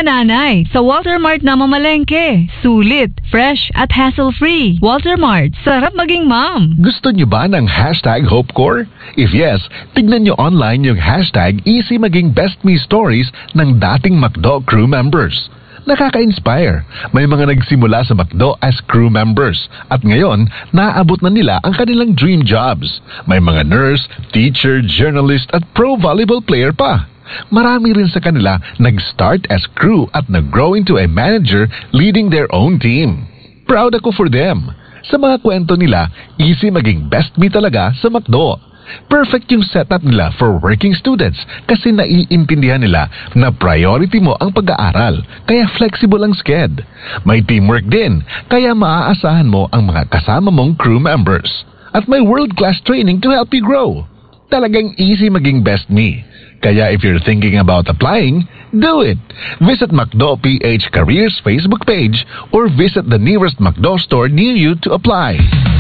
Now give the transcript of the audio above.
mga nanay, sa Walter Mart na mamalengke. Sulit, fresh at hassle-free. Walter Mart, sarap maging mom. Gusto niyo ba ng hashtag HopeCore? If yes, tignan niyo online yung hashtag Easy Maging Best Me Stories ng dating McDo crew members. Nakaka-inspire. May mga nagsimula sa McDo as crew members at ngayon, naabot na nila ang kanilang dream jobs. May mga nurse, teacher, journalist at pro volleyball player pa. Marami rin sa kanila nag-start as crew at nag-grow into a manager leading their own team. Proud ako for them. Sa mga kwento nila, easy maging best me talaga sa McDo. Perfect yung setup nila for working students kasi naiintindihan nila na priority mo ang pag-aaral, kaya flexible ang sked. May teamwork din, kaya maaasahan mo ang mga kasama mong crew members. At may world-class training to help you grow. Talagang easy maging best me. Kaya if you're thinking about applying, do it. Visit McDo PH Careers Facebook page or visit the nearest McDo store near you to apply.